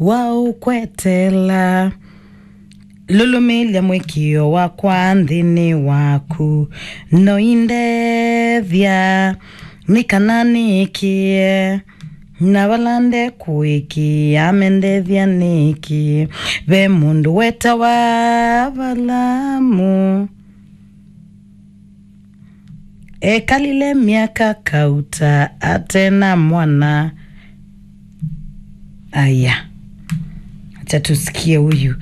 waukwetela lulumilia mwikio wakwa nthini waku noindethia nikananikie na walande kuiki amendethia niki ve mundu weta wa valamu ekalile miaka kauta atena mwana. Aya, acha tusikie huyu.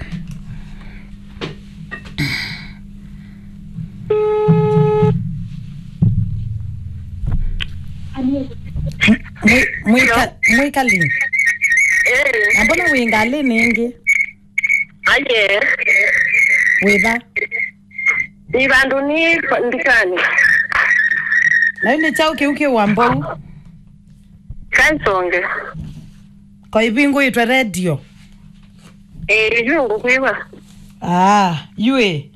Mwikali. Mbona wingali ningi? Aye. Wiba? Ibandu ni ndikani. Na yune chao kiuki wambou? Kansonge. Kwa ibingu itwa radio? Yungu kwiwa. Yue?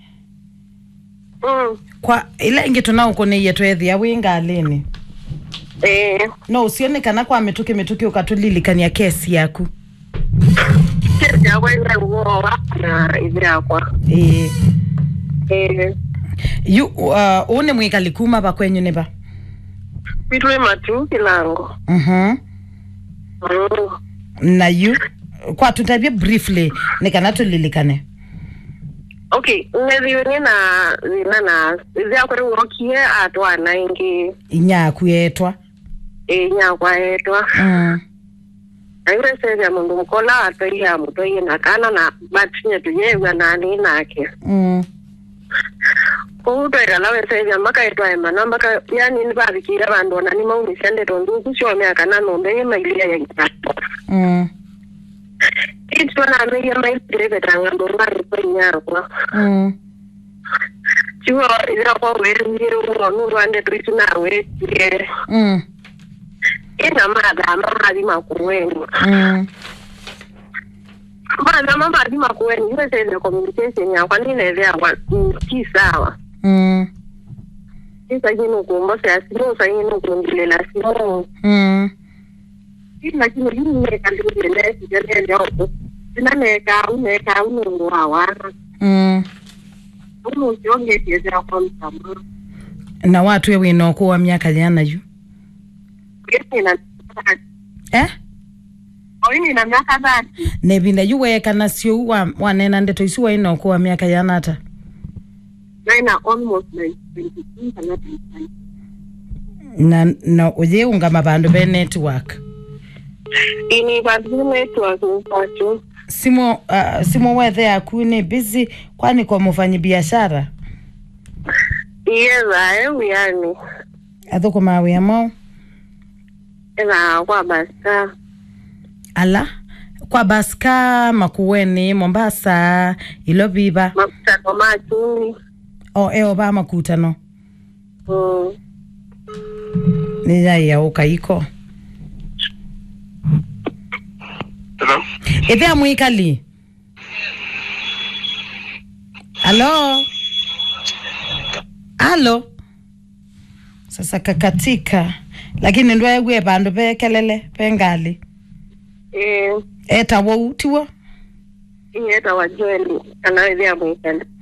Kwa ila ingi tunauko ni yetu ethi ya wingalini? No, usione kana kwa mituki ukatulilikania kesi yaku. Kesi yaku ina uwa na ibira kwa. Une mwikali kuma ba kwenyu niba? Pitwe matu kilango. Na yu? Kwa tutabia briefly, nikana tulilikane. Okay, ngeziwe na zia kore urokie atwa na ingi. Inyaku yetwa? Inyaku yetwa. Ayure seze mundu mkola atoi ya mutoi na kana na batinye tuyewa na ninake. Kuhutuera lawe seze maka etwa ema nambaka yani nibabikira bandu na ni maungi sende tondu kusho miaka na nombe yema ilia ya gitato. It's one I made my favorite and I'm going to put out. You are in a way to run the prison away. In a madam, Madimakuen. Madame Madimakuen, you say the communication, you are in there, what is hour. It's a unicorn, but as no sign of Kundila. Like you make a little less than Nameka, Mungu hawana. Yonge kiezea kwa msama. Na watu ya winokuwa miaka jana yu? Oini na miaka dhati. Nebinda yuwe kana siyo wanena ndeto isuwa inokuwa miaka jana hata? Naina almost 22. Na uye unga mabandu be network? Ini bandu network mpacho. Simo wethe yaku ni busy kwani kwa mufanyi biashara? Yeza yani. Athoko mawe amo? Kwa Baska. Ala? Kwa Baska, Makueni, Mombasa, Ilobiba? Makutano machuni. Oba makutano? Nija ya uka iko? Hello? Ethea mwikali? Halo? Sasa kakatika. Lakini ndwa yagwe bandu be kelele, be ngali? Eta wo utiwa? Eta wa Joel, kana ethea mwikali.